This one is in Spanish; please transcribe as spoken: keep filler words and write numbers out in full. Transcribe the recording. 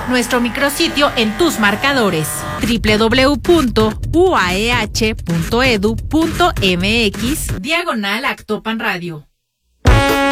nuestro micrositio en tus marcadores doble u doble u doble u punto u a e h punto e d u punto m x diagonal Actopan Radio.